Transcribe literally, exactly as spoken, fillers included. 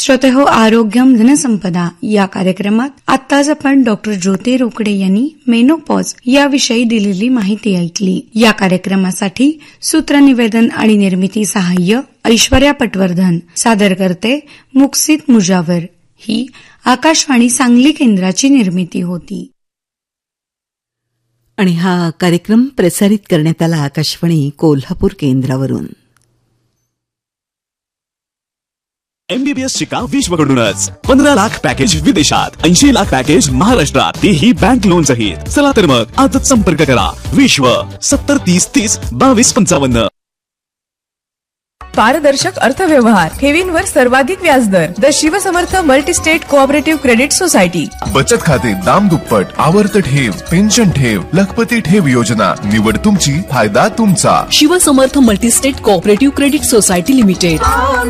श्रोतेहो, आरोग्यम धनसंपदा या कार्यक्रमात आत्ताच आपण डॉक्टर ज्योती रोकडे यांनी मेनोपॉज याविषयी दिलेली माहिती ऐकली. या कार्यक्रमासाठी सूत्रनिवेदन आणि निर्मिती सहाय्य ऐश्वर्या पटवर्धन, सादर करते मुक्सित मुजावर. ही आकाशवाणी सांगली केंद्राची निर्मिती होती. आणि हा कार्यक्रम प्रसारित करण्यात आला आकाशवाणी कोल्हापूर केंद्रावरून. एमबीबीएस शिका विश्वकडूनच. पंधरा लाख पॅकेज विदेशात, ऐंशी लाख पॅकेज महाराष्ट्रात, तेही बँक लोन सहित. चला तर मग आजच संपर्क करा. विश्व सत्तर तीस तीस बावीस पंचावन्न. पारदर्शक अर्थव्यवहार, ठेवींवर सर्वाधिक व्याजदर. The Shivsamarth multi-state cooperative credit society. बचत खाते दाम दुप्पट, आवर्त ठेव, पेन्शन ठेव, लखपती ठेव योजना. निवड तुमची, फायदा तुमचा. Shivsamarth multi-state cooperative credit society limited.